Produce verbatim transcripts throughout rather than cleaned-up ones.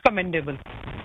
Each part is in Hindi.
कमेंडेबल।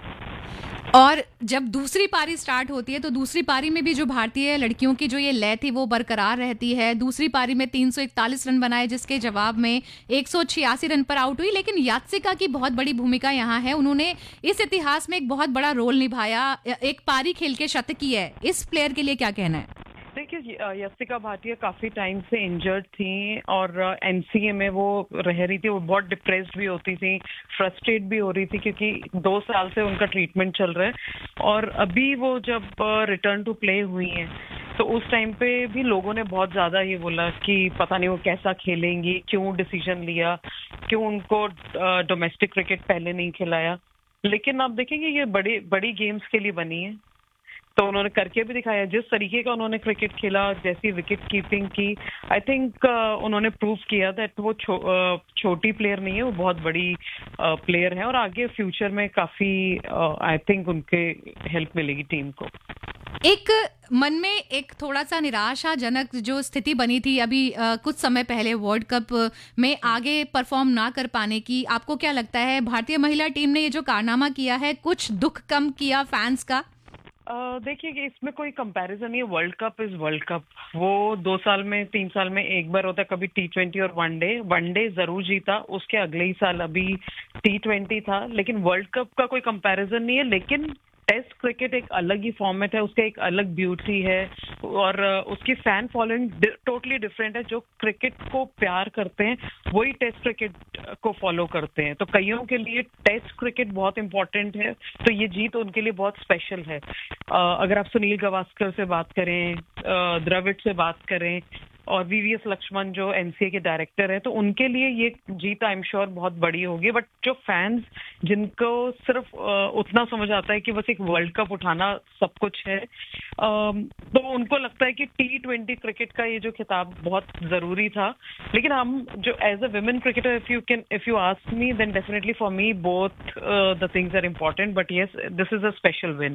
और जब दूसरी पारी स्टार्ट होती है तो दूसरी पारी में भी जो भारतीय लड़कियों की जो ये लय थी वो बरकरार रहती है। दूसरी पारी में तीन सौ इकतालीस रन बनाए, जिसके जवाब में एक सौ छियासी रन पर आउट हुई। लेकिन यात्सिका की बहुत बड़ी भूमिका यहाँ है, उन्होंने इस इतिहास में एक बहुत बड़ा रोल निभाया, एक पारी खेल के शतकी है। इस प्लेयर के लिए क्या कहना है? देखिए, यात्सिका भाटिया काफी टाइम से इंजर्ड थी और एनसीए में वो रह रही थी। वो बहुत डिप्रेस्ड भी होती थी, फ्रस्ट्रेट भी हो रही थी, क्योंकि दो साल से उनका ट्रीटमेंट चल रहा है। और अभी वो जब रिटर्न टू प्ले हुई हैं तो उस टाइम पे भी लोगों ने बहुत ज्यादा ये बोला कि पता नहीं वो कैसा खेलेंगी, क्यों डिसीजन लिया, क्यों उनको डोमेस्टिक क्रिकेट पहले नहीं खिलाया। लेकिन आप देखेंगे ये बड़ी बड़ी गेम्स के लिए बनी है, तो उन्होंने करके भी दिखाया। जिस तरीके का उन्होंने क्रिकेट खेला, जैसी विकेट कीपिंग की, आई थिंक uh, उन्होंने प्रूव किया दैट वो छो, uh, छोटी प्लेयर नहीं है, वो बहुत बड़ी प्लेयर uh, है। और आगे फ्यूचर में काफी आई uh, थिंक उनके हेल्प मिलेगी टीम को। एक मन में एक थोड़ा सा निराशाजनक जो स्थिति बनी थी अभी आ, कुछ समय पहले वर्ल्ड कप में आगे परफॉर्म ना कर पाने की, आपको क्या लगता है भारतीय महिला टीम ने ये जो कारनामा किया है कुछ दुख कम किया फैंस का? Uh, देखिए कि इसमें कोई कंपैरिजन नहीं है। World cup is world cup. वो दो साल में तीन साल में एक बार होता है, कभी टी ट्वेंटी और वनडे। वनडे जरूर जीता, उसके अगले ही साल अभी टी ट्वेंटी था। लेकिन वर्ल्ड कप का कोई कंपैरिजन नहीं है। लेकिन टेस्ट क्रिकेट एक अलग ही फॉर्मेट है, उसका एक अलग ब्यूटी है और उसकी फैन फॉलोइंग टोटली डिफरेंट है। जो क्रिकेट को प्यार करते हैं वही टेस्ट क्रिकेट को फॉलो करते हैं। तो कईयों के लिए टेस्ट क्रिकेट बहुत इंपॉर्टेंट है, तो ये जीत उनके लिए बहुत स्पेशल है। अगर आप सुनील गावस्कर से बात करें, द्रविड़ से बात करें और वीवीएस लक्ष्मण जो एनसीए के डायरेक्टर है, तो उनके लिए ये जीत आई एम श्योर बहुत बड़ी होगी। बट जो फैंस जिनको सिर्फ उतना समझ आता है कि बस एक वर्ल्ड कप उठाना सब कुछ है, तो उनको लगता है कि टी ट्वेंटी क्रिकेट का ये जो खिताब बहुत जरूरी था। लेकिन हम जो as a women cricketer, if you can if you ask me, then definitely for me both the things are important. But yes, this is a special win.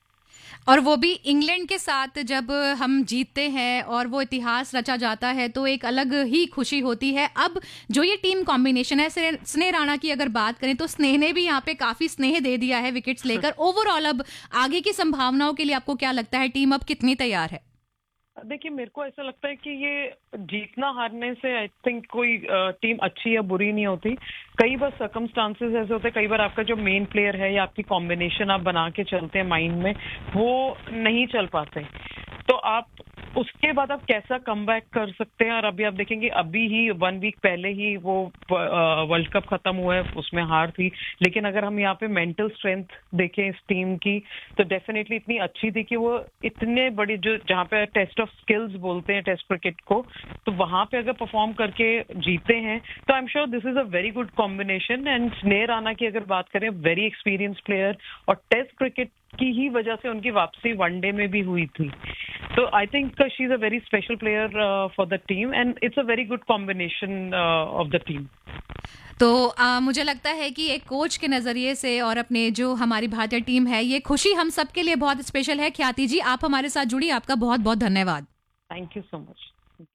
और वो भी इंग्लैंड के साथ जब हम जीतते हैं और वो इतिहास रचा जाता है तो एक अलग ही खुशी होती है। अब जो ये टीम कॉम्बिनेशन है, स्नेह राणा की अगर बात करें तो स्नेह ने भी यहाँ पे काफी स्नेह दे दिया है विकेट्स लेकर। ओवरऑल अब आगे की संभावनाओं के लिए आपको क्या लगता है, टीम अब कितनी तैयार है? देखिए, मेरे को ऐसा लगता है कि ये जीतना हारने से आई थिंक कोई टीम अच्छी या बुरी नहीं होती। कई बार सर्कमस्टांसेस ऐसे होते हैं, कई बार आपका जो मेन प्लेयर है या आपकी कॉम्बिनेशन आप बना के चलते हैं माइंड में, वो नहीं चल पाते। तो आप उसके बाद आप कैसा कमबैक कर सकते हैं। और अभी आप देखेंगे, अभी ही वन वीक पहले ही वो वर्ल्ड कप खत्म हुआ है, उसमें हार थी। लेकिन अगर हम यहाँ पे मेंटल स्ट्रेंथ देखें इस टीम की, तो डेफिनेटली इतनी अच्छी थी कि वो इतने बड़ी, जो जहाँ पे टेस्ट ऑफ स्किल्स बोलते हैं टेस्ट क्रिकेट को, तो वहां पे अगर परफॉर्म करके जीते हैं तो I am sure this is a very good combination. And स्नेह राणा की अगर बात करें, वेरी एक्सपीरियंस प्लेयर, और टेस्ट क्रिकेट की ही वजह से उनकी वापसी वनडे में भी हुई थी। तो I think she is a very special player for the team and it's a very good combination of the team. तो आ, मुझे लगता है कि एक कोच के नजरिए से और अपने जो हमारी भारतीय टीम है, ये खुशी हम सबके लिए बहुत स्पेशल है। ख्याति जी, आप हमारे साथ जुड़ी, आपका बहुत बहुत धन्यवाद। Thank you so much.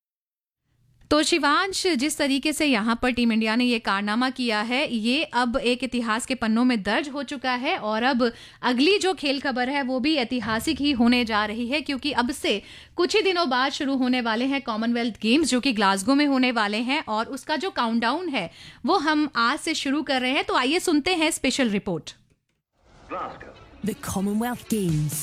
तो शिवांश, जिस तरीके से यहाँ पर टीम इंडिया ने ये कारनामा किया है, ये अब एक इतिहास के पन्नों में दर्ज हो चुका है। और अब अगली जो खेल खबर है वो भी ऐतिहासिक ही होने जा रही है, क्योंकि अब से कुछ ही दिनों बाद शुरू होने वाले हैं कॉमनवेल्थ गेम्स, जो कि ग्लासगो में होने वाले हैं। और उसका जो काउंटडाउन है वो हम आज से शुरू कर रहे हैं। तो आइए सुनते हैं special report. The Commonwealth Games.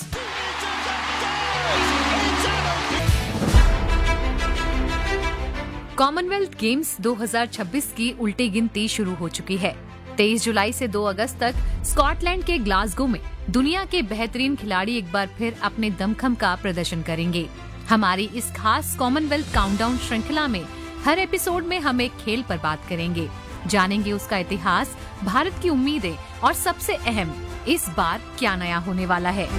Commonwealth games दो हज़ार छब्बीस की उल्टी गिनती शुरू हो चुकी है। तेईस जुलाई से दो अगस्त तक स्कॉटलैंड के ग्लासगो में दुनिया के बेहतरीन खिलाड़ी एक बार फिर अपने दमखम का प्रदर्शन करेंगे। हमारी इस खास कॉमनवेल्थ काउंटडाउन श्रृंखला में हर एपिसोड में हम एक खेल पर बात करेंगे, जानेंगे उसका इतिहास, भारत की उम्मीदें और सबसे अहम, इस बार क्या नया होने वाला है।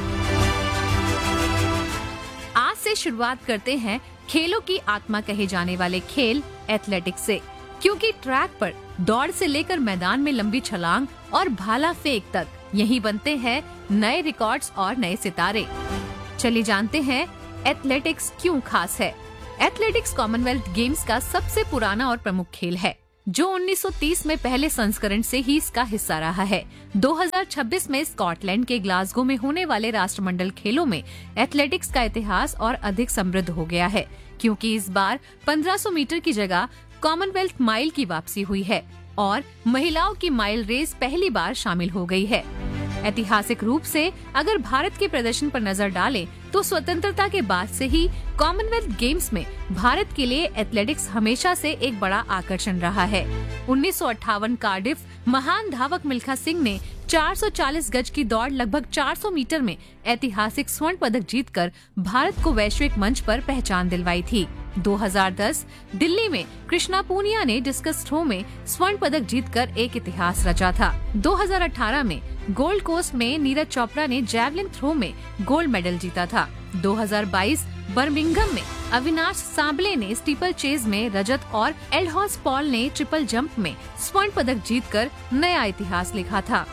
आज से शुरुआत करते हैं खेलों की आत्मा कहे जाने वाले खेल एथलेटिक्स से, क्योंकि ट्रैक पर दौड़ से लेकर मैदान में लंबी छलांग और भाला फेंक तक यही बनते हैं नए रिकॉर्ड्स और नए सितारे। चलिए जानते हैं एथलेटिक्स क्यों खास है। एथलेटिक्स कॉमनवेल्थ गेम्स का सबसे पुराना और प्रमुख खेल है। जो उन्नीस सौ तीस में पहले संस्करण से ही इसका हिस्सा रहा है। दो हज़ार छब्बीस में स्कॉटलैंड के ग्लासगो में होने वाले राष्ट्रमंडल खेलों में एथलेटिक्स का इतिहास और अधिक समृद्ध हो गया है, क्योंकि इस बार पंद्रह सौ मीटर की जगह कॉमनवेल्थ माइल की वापसी हुई है और महिलाओं की माइल रेस पहली बार शामिल हो गई है। ऐतिहासिक रूप से अगर भारत के प्रदर्शन पर नजर डालें तो स्वतंत्रता के बाद से ही कॉमनवेल्थ गेम्स में भारत के लिए एथलेटिक्स हमेशा से एक बड़ा आकर्षण रहा है। उन्नीस सौ अट्ठावन कार्डिफ महान धावक मिल्खा सिंह ने चार सौ चालीस गज की दौड़ लगभग चार सौ मीटर में ऐतिहासिक स्वर्ण पदक जीतकर भारत को वैश्विक मंच पर पहचान दिलवाई थी। दो हज़ार दस दिल्ली में कृष्णा पूनिया ने डिस्कस थ्रो में स्वर्ण पदक जीतकर एक इतिहास रचा था। दो हज़ार अठारह में गोल्ड कोस्ट में नीरज चोपड़ा ने जैवलिन थ्रो में गोल्ड मेडल जीता था। दो हज़ार बाईस बर्मिंघम में अविनाश सांबले ने स्टीपल चेज में रजत और एल्डहॉस पॉल ने ट्रिपल जंप में स्वर्ण पदक जीतकर नया इतिहास लिखा था।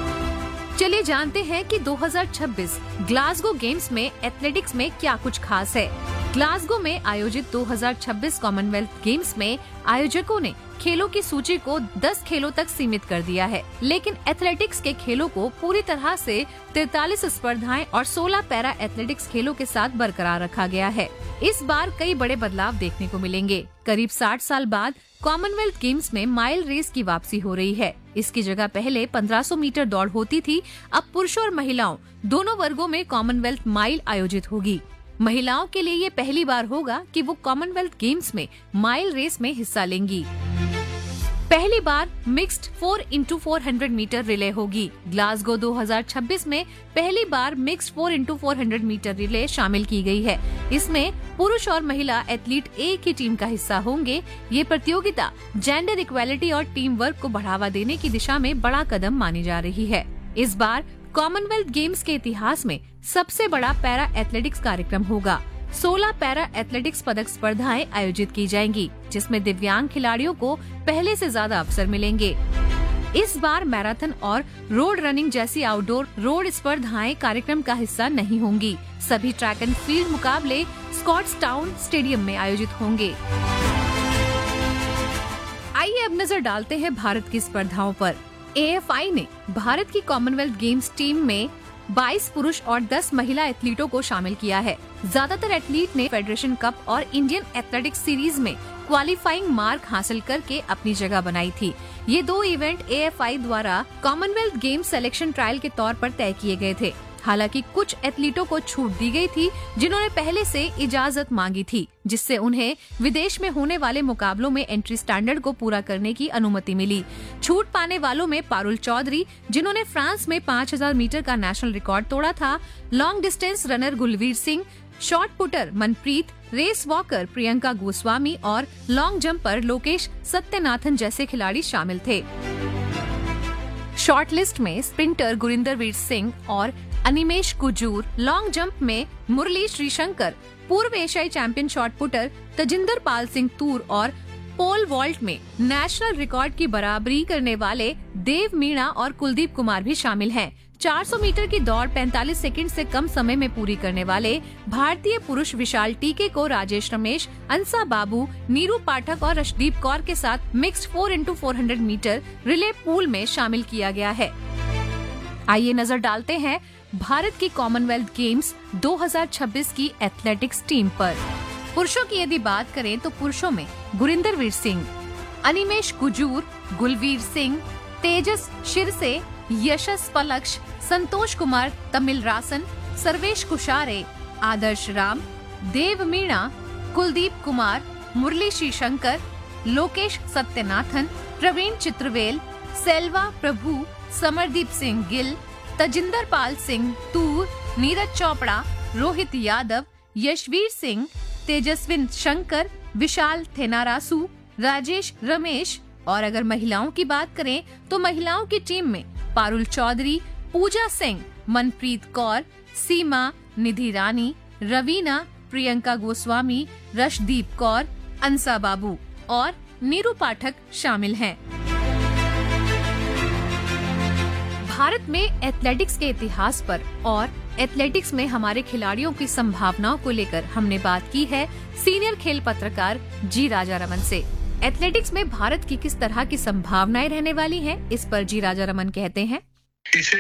चलिए जानते हैं कि दो हज़ार छब्बीस ग्लासगो गेम्स में एथलेटिक्स में क्या कुछ खास है। ग्लासगो में आयोजित दो हज़ार छब्बीस कॉमनवेल्थ गेम्स में आयोजकों ने खेलों की सूची को दस खेलों तक सीमित कर दिया है, लेकिन एथलेटिक्स के खेलों को पूरी तरह से तैंतालीस स्पर्धाएं और सोलह पैरा एथलेटिक्स खेलों के साथ बरकरार रखा गया है। इस बार कई बड़े बदलाव देखने को मिलेंगे। करीब साठ साल बाद कॉमनवेल्थ गेम्स में माइल रेस की वापसी हो रही है। इसकी जगह पहले पंद्रह सौ मीटर दौड़ होती थी, अब पुरुषों और महिलाओं दोनों वर्गों में कॉमनवेल्थ माइल आयोजित होगी। महिलाओं के लिए ये पहली बार होगा कि वो कॉमनवेल्थ गेम्स में माइल रेस में हिस्सा लेंगी। पहली बार mixed four into four hundred metre relay होगी। ग्लासगो दो हज़ार छब्बीस में पहली बार mixed four into four hundred metre relay शामिल की गई है। इसमें पुरुष और महिला एथलीट एक ही टीम का हिस्सा होंगे। ये प्रतियोगिता जेंडर इक्वालिटी और टीम वर्क को बढ़ावा देने की दिशा में बड़ा कदम मानी जा रही है। इस बार कॉमनवेल्थ गेम्स के इतिहास में सबसे बड़ा पैरा एथलेटिक्स कार्यक्रम होगा। सोलह पैरा एथलेटिक्स पदक स्पर्धाएं आयोजित की जाएंगी, जिसमें दिव्यांग खिलाड़ियों को पहले से ज्यादा अवसर मिलेंगे। इस बार मैराथन और रोड रनिंग जैसी आउटडोर रोड स्पर्धाएं कार्यक्रम का हिस्सा नहीं होंगी। सभी ट्रैक एंड फील्ड मुकाबले स्कॉट्सटाउन स्टेडियम में आयोजित होंगे। आइए अब नजर डालते हैं भारत की स्पर्धाओं पर। ए एफ आई ने भारत की कॉमनवेल्थ गेम्स टीम में बाईस पुरुष और दस महिला एथलीटों को शामिल किया है। ज्यादातर एथलीट ने फेडरेशन कप और इंडियन एथलेटिक्स सीरीज में क्वालिफाइंग मार्क हासिल करके अपनी जगह बनाई थी। ये दो इवेंट ए एफ आई द्वारा कॉमनवेल्थ गेम्स सिलेक्शन ट्रायल के तौर पर तय किए गए थे। हालांकि कुछ एथलीटों को छूट दी गई थी जिन्होंने पहले से इजाजत मांगी थी, जिससे उन्हें विदेश में होने वाले मुकाबलों में एंट्री स्टैंडर्ड को पूरा करने की अनुमति मिली। छूट पाने वालों में पारुल चौधरी, जिन्होंने फ्रांस में पाँच हज़ार मीटर का नेशनल रिकॉर्ड तोड़ा था, long distance runner Gulveer Singh, short putter Manpreet, race walker Priyanka Goswami और लॉन्ग जंपर लोकेश सत्यनाथन जैसे खिलाड़ी शामिल थे। शॉर्ट लिस्ट में स्प्रिंटर गुरिंदर वीर सिंह और अनिमेश कुजूर, लॉन्ग जंप में मुरली श्रीशंकर, पूर्व एशियाई champion shot putter Tajinder Pal Singh तूर और पोल वॉल्ट में नेशनल रिकॉर्ड की बराबरी करने वाले देव मीणा और कुलदीप कुमार भी शामिल हैं। चार सौ मीटर की दौड़ पैंतालीस सेकंड से कम समय में पूरी करने वाले भारतीय पुरुष विशाल टीके को राजेश रमेश, अंसा बाबू, नीरू पाठक और रशदीप कौर के साथ mixed four into four hundred metre relay pool में शामिल किया गया है। आइए नजर डालते हैं भारत की कॉमनवेल्थ गेम्स दो हज़ार छब्बीस की एथलेटिक्स टीम पर। पुरुषों की यदि बात करें तो पुरुषों में गुरिंदर वीर सिंह, अनिमेश कुजूर, गुलवीर सिंह, तेजस शिरसे, यशस पलक्ष, संतोष कुमार तमिल रासन, सर्वेश कुशारे, आदर्श राम, देव मीणा, कुलदीप कुमार, मुरली श्रीशंकर, लोकेश सत्यनाथन, प्रवीण चित्रवेल, सेल्वा प्रभु, समरदीप सिंह गिल, तजिंदर पाल सिंह तूर, नीरज चोपड़ा, रोहित यादव, यशवीर सिंह, तेजस्विन शंकर, विशाल थेनारासू, राजेश रमेश। और अगर महिलाओं की बात करें तो महिलाओं की टीम में पारुल चौधरी, पूजा सिंह, मनप्रीत कौर, सीमा, निधि रानी, रवीना, प्रियंका गोस्वामी, रशदीप कौर, अंसा बाबू और नीरू पाठक शामिल हैं। भारत में एथलेटिक्स के इतिहास पर और एथलेटिक्स में हमारे खिलाड़ियों की संभावनाओं को लेकर हमने बात की है सीनियर खेल पत्रकार जी राजा रमन से। एथलेटिक्स में भारत की किस तरह की संभावनाएं रहने वाली हैं, इस पर जी राजा रमन कहते हैं। इसे